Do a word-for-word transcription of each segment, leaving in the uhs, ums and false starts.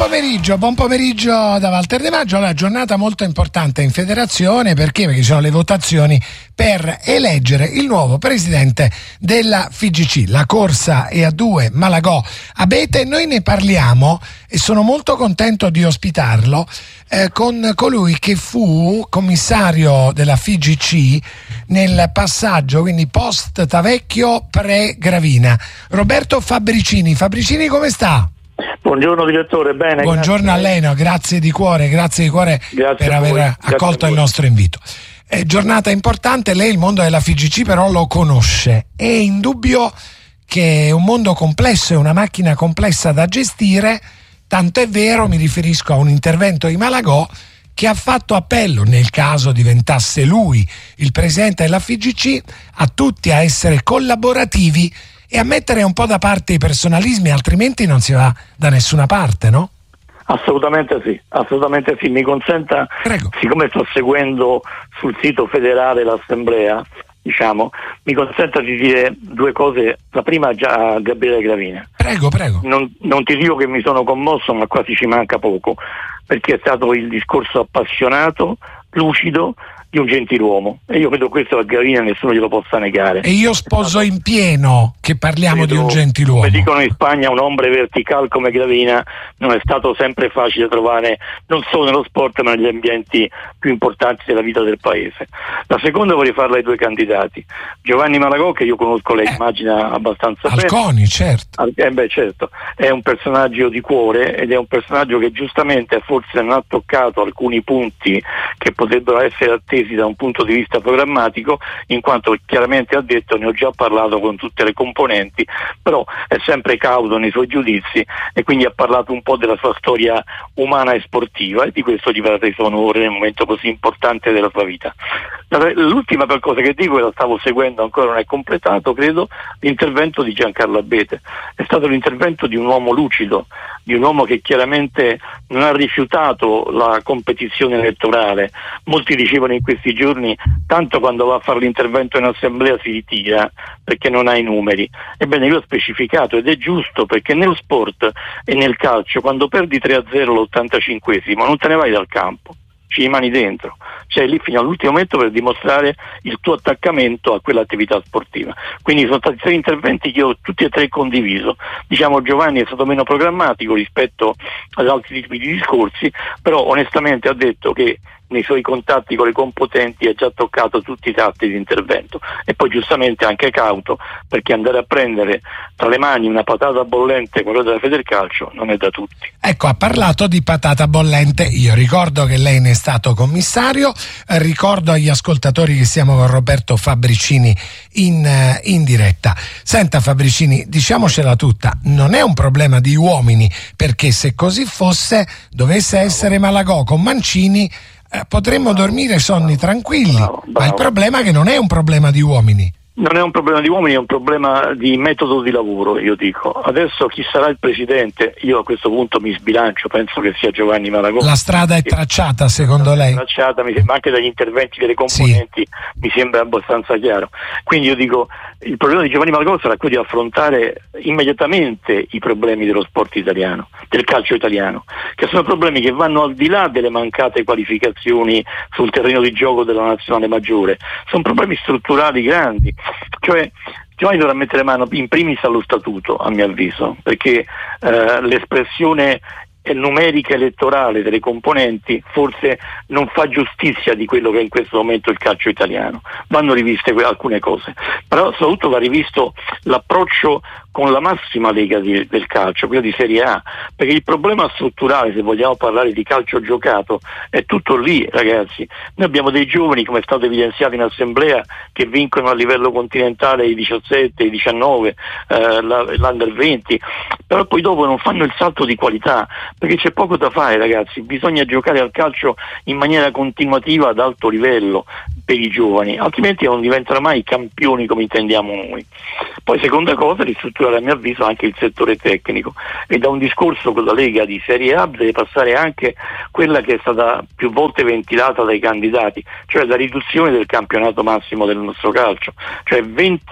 pomeriggio, buon pomeriggio da Walter De Maggio. Allora, giornata molto importante in federazione, perché? Perché ci sono le votazioni per eleggere il nuovo presidente della F I G C. La corsa è a due, Malagò, Abete. Noi ne parliamo e sono molto contento di ospitarlo eh, con colui che fu commissario della F I G C nel passaggio, quindi post Tavecchio, pre Gravina, Roberto Fabbricini. Fabbricini, come sta? Buongiorno direttore, bene. Buongiorno grazie. A lei, no, grazie di cuore, grazie di cuore grazie per aver voi, accolto il nostro invito. È giornata importante, lei il mondo della F I G C però lo conosce, è indubbio che è un mondo complesso, è una macchina complessa da gestire, tanto è vero, mi riferisco a un intervento di Malagò che ha fatto appello, nel caso diventasse lui il presidente della F I G C, a tutti a essere collaborativi e a mettere un po' da parte i personalismi, altrimenti non si va da nessuna parte, no? Assolutamente sì, assolutamente sì. Mi consenta, Prego. Siccome sto seguendo sul sito federale l'assemblea, diciamo, mi consenta di dire due cose. La prima già a Gabriele Gravina. Prego, prego. Non, non ti dico che mi sono commosso, ma quasi ci manca poco, perché è stato il discorso appassionato, lucido, di un gentiluomo, e io credo questo a Gravina nessuno glielo possa negare. E io sposo in pieno che parliamo credo, di un gentiluomo. Come dicono in Spagna, un hombre vertical come Gravina non è stato sempre facile trovare, non solo nello sport ma negli ambienti più importanti della vita del paese. La seconda vorrei farla ai due candidati. Giovanni Malagò, che io conosco, lei eh, immagina abbastanza bene. Alconi, certo. Eh beh, certo, è un personaggio di cuore ed è un personaggio che giustamente forse non ha toccato alcuni punti che potrebbero essere attesi da un punto di vista programmatico, in quanto chiaramente ha detto, ne ho già parlato con tutte le componenti, però è sempre cauto nei suoi giudizi e quindi ha parlato un po' della sua storia umana e sportiva, e di questo gli va reso onore nel momento così importante della sua vita. L'ultima per cosa che dico, e la stavo seguendo, ancora non è completato, credo, l'intervento di Giancarlo Abete. È stato l'intervento di un uomo lucido, di un uomo che chiaramente non ha rifiutato la competizione elettorale. Molti dicevano in questi giorni, tanto quando va a fare l'intervento in assemblea si ritira perché non ha i numeri. Ebbene, io ho specificato, ed è giusto, perché nello sport e nel calcio quando perdi tre a zero all'ottantacinquesimo non te ne vai dal campo, ci rimani dentro, cioè lì fino all'ultimo momento per dimostrare il tuo attaccamento a quell'attività sportiva. Quindi sono stati tre interventi che io ho tutti e tre condiviso. Diciamo, Giovanni è stato meno programmatico rispetto ad altri tipi di discorsi, però onestamente ha detto che nei suoi contatti con le competenti ha già toccato tutti i tratti di intervento, e poi giustamente anche cauto, perché andare a prendere tra le mani una patata bollente come quella della Federcalcio non è da tutti. Ecco, ha parlato di patata bollente. Io ricordo che lei ne è stato commissario, eh, ricordo agli ascoltatori che siamo con Roberto Fabbricini in, eh, in diretta. Senta Fabbricini, diciamocela tutta, non è un problema di uomini, perché se così fosse, dovesse essere Malagò con Mancini, Eh, potremmo dormire sonni tranquilli, bravo, bravo. Ma il problema è che non è un problema di uomini. Non è un problema di uomini, è un problema di metodo di lavoro, io dico. Adesso chi sarà il presidente, io a questo punto mi sbilancio, penso che sia Giovanni Malagò. La strada è tracciata, secondo lei? Tracciata, mi sembra, anche dagli interventi delle componenti, sì. Mi sembra abbastanza chiaro. Quindi io dico, il problema di Giovanni Malagò sarà quello di affrontare immediatamente i problemi dello sport italiano, del calcio italiano, che sono problemi che vanno al di là delle mancate qualificazioni sul terreno di gioco della nazionale maggiore. Sono problemi strutturali grandi. Cioè Giovanni dovrà mettere mano in primis allo statuto, a mio avviso, perché eh, l'espressione numerica elettorale delle componenti forse non fa giustizia di quello che è in questo momento il calcio italiano. Vanno riviste alcune cose, però soprattutto va rivisto l'approccio con la massima lega di, del calcio, quello di Serie A, perché il problema strutturale, se vogliamo parlare di calcio giocato, è tutto lì, ragazzi. Noi abbiamo dei giovani, come è stato evidenziato in assemblea, che vincono a livello continentale i diciassette, i diciannove, eh, l'Under venti, però poi dopo non fanno il salto di qualità, perché c'è poco da fare, ragazzi. Bisogna giocare al calcio in maniera continuativa ad alto livello per i giovani, altrimenti non diventano mai campioni come intendiamo noi. Poi seconda cosa, ristrutturare a mio avviso anche il settore tecnico, e da un discorso con la Lega di Serie A deve passare anche quella che è stata più volte ventilata dai candidati, cioè la riduzione del campionato massimo del nostro calcio, cioè venti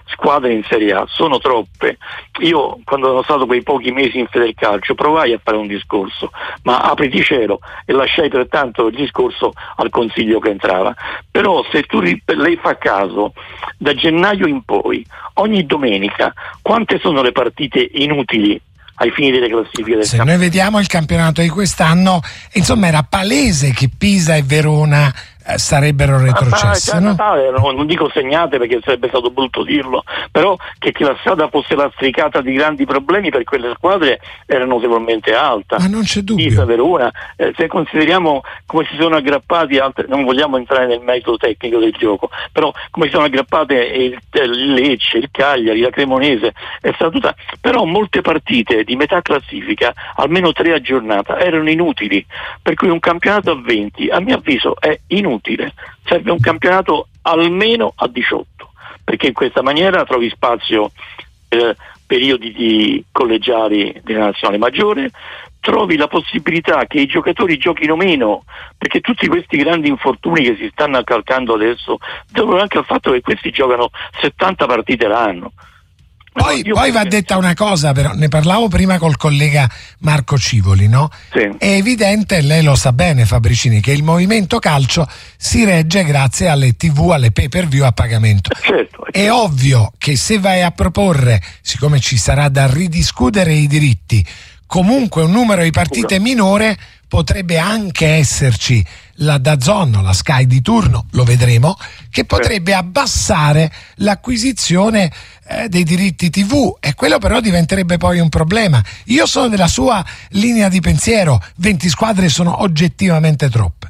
squadre in Serie A, sono troppe. Io quando sono stato quei pochi mesi in Federcalcio provai a fare un discorso, ma apriti cielo, e lasciai pertanto il discorso al consiglio che entrava. Però se tu lei fa caso, da gennaio in poi ogni domenica quante sono le partite inutili ai fini delle classifiche del Se campionato? noi vediamo il campionato di quest'anno, insomma era palese che Pisa e Verona eh, sarebbero retrocesse, ah, no? no? Non dico segnate perché sarebbe stato brutto dirlo, però che, che la strada fosse lastricata di grandi problemi per quelle squadre era notevolmente alta. Ma non c'è dubbio. Pisa, Verona, eh, se consideriamo come si sono aggrappati altre, non vogliamo entrare nel merito tecnico del gioco, però come si sono aggrappate il, il Lecce, il Cagliari, la Cremonese, è stata tutta, però molte partite di metà classifica, almeno tre a giornata, erano inutili, per cui un campionato a venti a mio avviso è inutile, serve un campionato almeno a diciotto, perché in questa maniera trovi spazio per periodi di collegiali della nazionale maggiore, trovi la possibilità che i giocatori giochino meno, perché tutti questi grandi infortuni che si stanno accalcando adesso devono anche al fatto che questi giocano settanta partite l'anno. Poi, poi va detta una cosa, però ne parlavo prima col collega Marco Civoli, no? Sì. È evidente, lei lo sa bene Fabricini, che il movimento calcio si regge grazie alle tivù, alle pay per view a pagamento. Certo, è ovvio che se vai a proporre, siccome ci sarà da ridiscutere i diritti, comunque un numero di partite minore, potrebbe anche esserci la DAZN, la Sky di turno, lo vedremo, che potrebbe abbassare l'acquisizione eh, dei diritti tivù, e quello però diventerebbe poi un problema. Io sono della sua linea di pensiero, venti squadre sono oggettivamente troppe.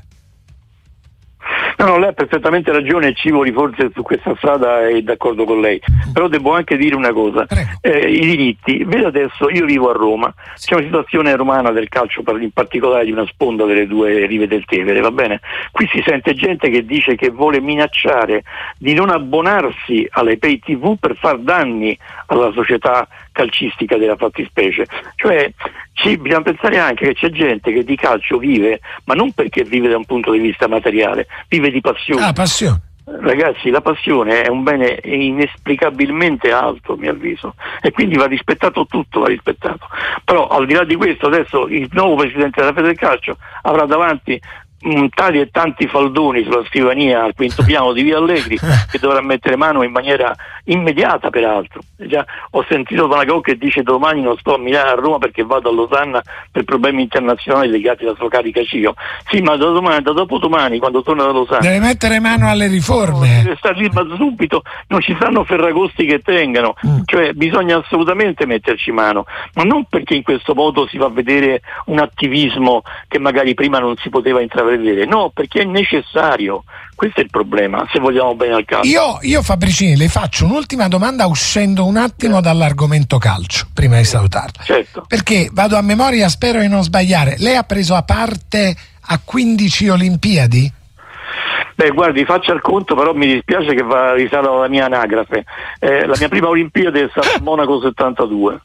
No, no, lei ha perfettamente ragione, Civoli forse su questa strada è d'accordo con lei, però devo anche dire una cosa, eh, i diritti, vede adesso, io vivo a Roma, c'è una situazione romana del calcio, in particolare di una sponda delle due rive del Tevere, va bene? Qui si sente gente che dice che vuole minacciare di non abbonarsi alle pay tivù per far danni alla società calcistica della fattispecie, cioè ci, bisogna pensare anche che c'è gente che di calcio vive, ma non perché vive da un punto di vista materiale, vive di passione. Ah, passione. Ragazzi, la passione è un bene inesplicabilmente alto, a mio avviso, e quindi va rispettato tutto, va rispettato. Però al di là di questo, adesso il nuovo presidente della Federcalcio avrà davanti mh, tali e tanti faldoni sulla scrivania al quinto piano di Via Allegri che dovrà mettere mano in maniera immediata, peraltro. Già ho sentito Vanagò che dice domani non sto a Milano, a Roma perché vado a Losanna per problemi internazionali legati alla sua carica C I O. Sì, ma da domani, da dopodomani, quando torna da Losanna deve mettere mano alle riforme, deve stare lì, ma subito non ci saranno ferragosti che tengano, mm. cioè bisogna assolutamente metterci mano, ma non perché in questo modo si va a vedere un attivismo che magari prima non si poteva intravedere, no, perché è necessario. Questo è il problema, se vogliamo bene al calcio. Io, io Fabricini, le faccio un'ultima domanda uscendo un attimo dall'argomento calcio, prima di salutarla. Certo. Perché vado a memoria, spero di non sbagliare. Lei ha preso a parte a quindici Olimpiadi? Beh, guardi, faccia il conto, però mi dispiace che va risale alla mia anagrafe. Eh, la mia prima Olimpiade è stata a Monaco settantadue.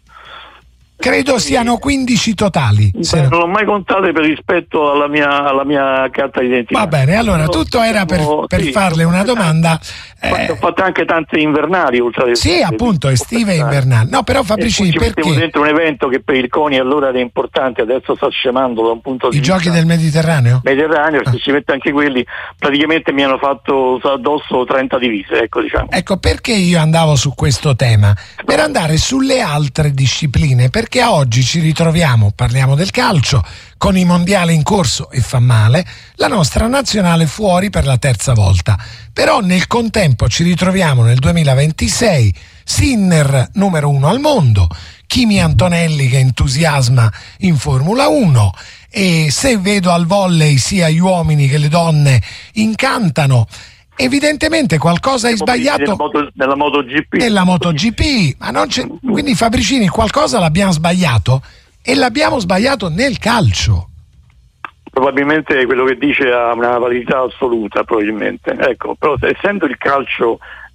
Credo siano quindici totali. Beh, non l'ho mai contate per rispetto alla mia, alla mia carta d'identità. Va bene, allora tutto era per, per sì, farle una domanda. Eh, ho fatto anche tante invernali oltre a sì, appunto, estive e invernali. No, però Fabricini, ci perché mettevo dentro un evento che per il CONI allora era importante, adesso sta scemando da un punto di I vista. giochi del Mediterraneo? Mediterraneo, ah. se ci mette anche quelli, praticamente mi hanno fatto addosso trenta divise, ecco, diciamo. Ecco, perché io andavo su questo tema? Per andare sulle altre discipline, perché a oggi ci ritroviamo, parliamo del calcio, con i mondiali in corso e fa male, la nostra nazionale fuori per la terza volta. Però nel contempo ci ritroviamo nel duemilaventisei, Sinner numero uno al mondo, Kimi Antonelli che entusiasma in Formula uno, e se vedo al volley sia gli uomini che le donne incantano. Evidentemente qualcosa hai sbagliato moto, nella MotoGP. Nella MotoGP, ma non c'è, quindi Fabricini, qualcosa l'abbiamo sbagliato, e l'abbiamo sbagliato nel calcio. Probabilmente quello che dice ha una validità assoluta, probabilmente. Ecco, però essendo il calcio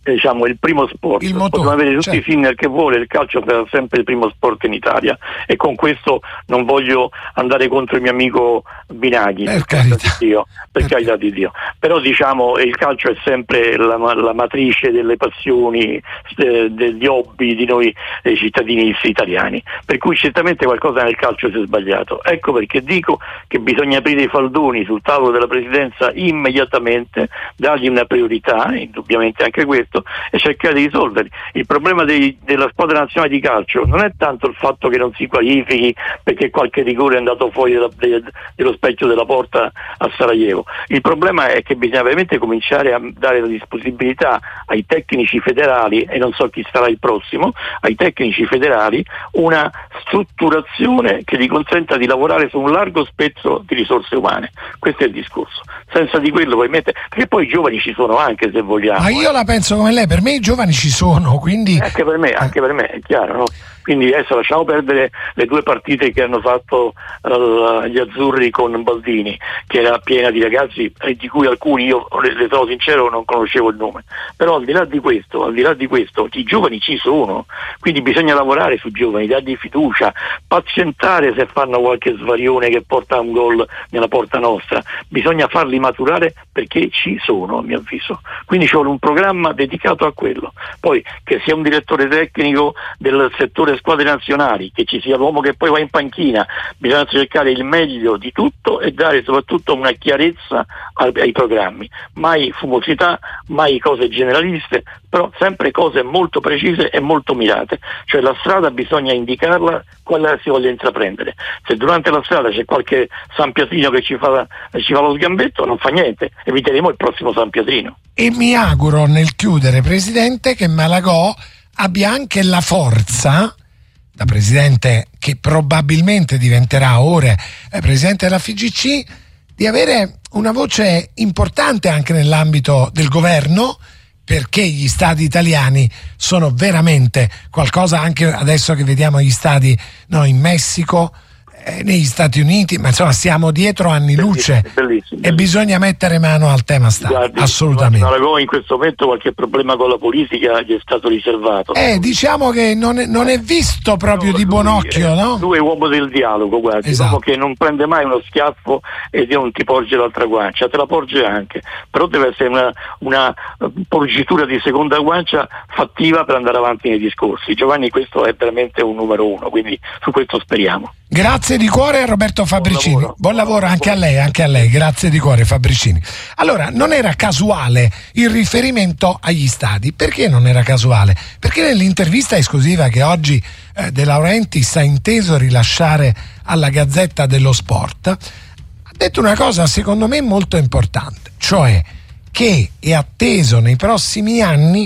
diciamo il primo sport. Il motore, possono avere tutti certo. i film che vuole, il calcio sarà sempre il primo sport in Italia, e con questo non voglio andare contro il mio amico Binaghi, per, per carità carità di Dio, per per carità di Dio. Però diciamo il calcio è sempre la, la matrice delle passioni, eh, degli hobby di noi eh, cittadini italiani, per cui certamente qualcosa nel calcio si è sbagliato. Ecco perché dico che bisogna aprire i faldoni sul tavolo della presidenza immediatamente, dargli una priorità, indubbiamente anche questo, e cercare di risolverli. Il problema dei, della squadra nazionale di calcio non è tanto il fatto che non si qualifichi perché qualche rigore è andato fuori da, de, dello specchio della porta a Sarajevo. Il problema è che bisogna veramente cominciare a dare la disponibilità ai tecnici federali, e non so chi sarà il prossimo, ai tecnici federali una strutturazione che gli consenta di lavorare su un largo spettro di risorse umane. Questo è il discorso. Senza di quello puoi mettere, perché poi i giovani ci sono anche, se vogliamo. Ma io eh. la penso come lei, per me i giovani ci sono, quindi Anche per me, anche per me, è chiaro, no? Quindi adesso lasciamo perdere le due partite che hanno fatto uh, gli azzurri con Baldini, che era piena di ragazzi e di cui alcuni, io le, le sono sincero, non conoscevo il nome. Però al di là di questo, al di là di questo, i giovani ci sono, quindi bisogna lavorare sui giovani, dargli fiducia, pazientare se fanno qualche svarione che porta a un gol nella porta nostra. Bisogna farli maturare perché ci sono, a mio avviso. Quindi ci vuole un programma dedicato a quello. Poi che sia un direttore tecnico del settore squadre nazionali, che ci sia l'uomo che poi va in panchina, bisogna cercare il meglio di tutto e dare soprattutto una chiarezza ai, ai programmi, mai fumosità, mai cose generaliste, però sempre cose molto precise e molto mirate, cioè la strada bisogna indicarla quella si voglia intraprendere. Se durante la strada c'è qualche San Pietrino che ci fa, ci fa lo sgambetto, non fa niente, eviteremo il prossimo San Pietrino. E mi auguro, nel chiudere, Presidente, che Malagò abbia anche la forza, da Presidente che probabilmente diventerà ora eh, Presidente della F I G C, di avere una voce importante anche nell'ambito del governo, perché gli stadi italiani sono veramente qualcosa, anche adesso che vediamo gli stadi no, in Messico, eh, negli Stati Uniti, ma insomma siamo dietro anni luce, bellissimo, bellissimo, e bellissimo. bisogna mettere mano al tema stadi, Guardi, assolutamente. Malagò in questo momento qualche problema con la politica gli è stato riservato. Eh, diciamo che non è, non è visto proprio No, di buon lui occhio, è, no? Lui è uomo del dialogo, guardi, Esatto. uomo che non prende mai uno schiaffo e non ti porge l'altra guancia, te la porge anche, però deve essere una, una porgitura di seconda guancia fattiva per andare avanti nei discorsi. Giovanni, questo è veramente un numero uno, quindi su questo speriamo. Grazie di cuore a Roberto Fabricini. Buon lavoro. Buon lavoro anche a lei, anche a lei. Grazie di cuore, Fabricini. Allora, non era casuale il riferimento agli stadi. Perché non era casuale? Perché nell'intervista esclusiva che oggi eh, De Laurentiis ha inteso rilasciare alla Gazzetta dello Sport, ha detto una cosa secondo me molto importante, cioè che è atteso nei prossimi anni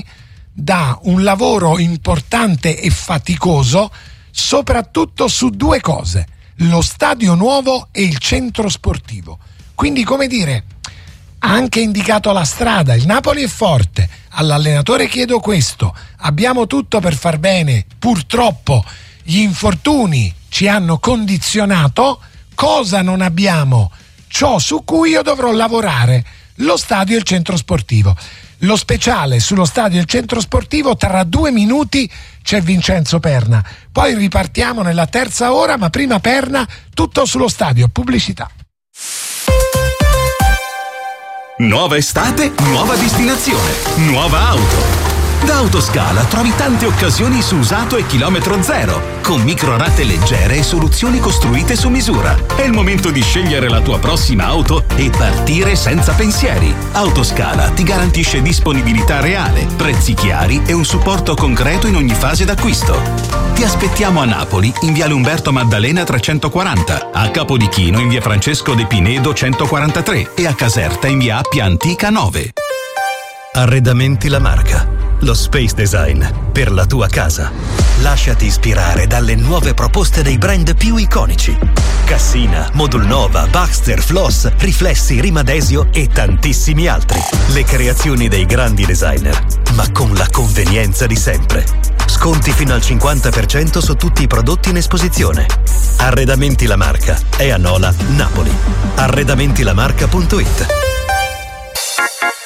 da un lavoro importante e faticoso soprattutto su due cose: lo stadio nuovo e il centro sportivo. Quindi, come dire, ha anche indicato la strada. Il Napoli è forte, all'allenatore chiedo questo, abbiamo tutto per far bene, purtroppo gli infortuni ci hanno condizionato. Cosa non abbiamo? Ciò su cui io dovrò lavorare: lo stadio e il centro sportivo. Lo speciale sullo stadio e il centro sportivo, tra due minuti c'è Vincenzo Perna, poi ripartiamo nella terza ora, ma prima Perna, tutto sullo stadio, pubblicità. Nuova estate, nuova destinazione, nuova auto. Da Autoscala trovi tante occasioni su usato e chilometro zero, con microrate leggere e soluzioni costruite su misura. È il momento di scegliere la tua prossima auto e partire senza pensieri. Autoscala ti garantisce disponibilità reale, prezzi chiari e un supporto concreto in ogni fase d'acquisto. Ti aspettiamo a Napoli in viale Umberto Maddalena trecentoquaranta, a Capodichino in via Francesco De Pinedo centoquarantatré e a Caserta in via Appia Antica nove. Arredamenti La Marca, lo space design per la tua casa. Lasciati ispirare dalle nuove proposte dei brand più iconici: Cassina, Modulnova, Baxter, Floss, Riflessi, Rimadesio e tantissimi altri. Le creazioni dei grandi designer, ma con la convenienza di sempre. Sconti fino al cinquanta per cento su tutti i prodotti in esposizione. Arredamenti La Marca è a Nola, Napoli. arredamentilamarca punto it.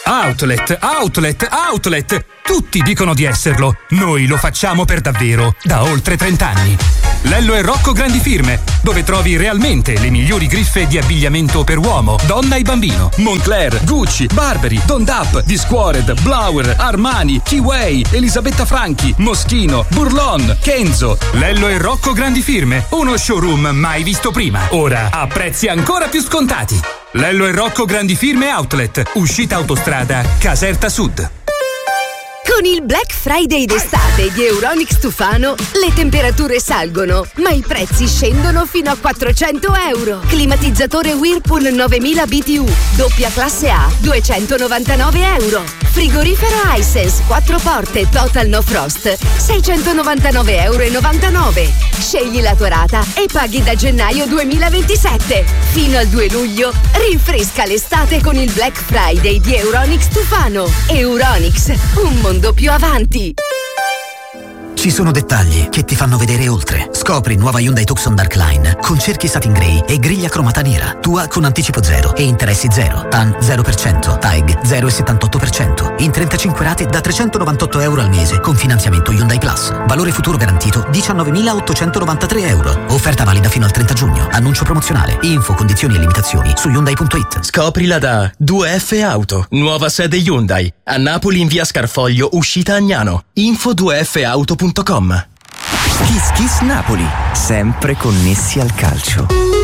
Outlet, outlet, outlet! Tutti dicono di esserlo. Noi lo facciamo per davvero, da oltre trenta anni. Lello e Rocco Grandi Firme, dove trovi realmente le migliori griffe di abbigliamento per uomo, donna e bambino. Moncler, Gucci, Burberry, Don Dap, Discovered, Blower, Armani, Keyway, Elisabetta Franchi, Moschino, Burlon, Kenzo. Lello e Rocco Grandi Firme, uno showroom mai visto prima. Ora a prezzi ancora più scontati. Lello e Rocco Grandi Firme Outlet, uscita autostrada Caserta Sud. Con il Black Friday d'estate di Euronics Tufano le temperature salgono, ma i prezzi scendono fino a quattrocento euro. Climatizzatore Whirlpool novemila B T U, doppia classe A, duecentonovantanove euro. Frigorifero Hisense quattro porte Total No Frost, seicentonovantanove euro e novantanove. Scegli la tua rata e paghi da gennaio duemilaventisette. Fino al due luglio rinfresca l'estate con il Black Friday di Euronics Tufano. Euronics, un mondo più avanti. Ci sono dettagli che ti fanno vedere oltre. Scopri nuova Hyundai Tucson Dark Line con cerchi satin grey e griglia cromata nera. Tua con anticipo zero e interessi zero. T A N zero per cento, T A E G zero virgola settantotto per cento. In trentacinque rate da trecentonovantotto euro al mese con finanziamento Hyundai Plus. Valore futuro garantito diciannovemilaottocentonovantatré euro. Offerta valida fino al trenta giugno. Annuncio promozionale. Info, condizioni e limitazioni su Hyundai punto it. Scoprila da due F Auto. Nuova sede Hyundai. A Napoli in via Scarfoglio, uscita Agnano. Info due F auto punto com. Kiss Kiss Napoli, sempre connessi al calcio.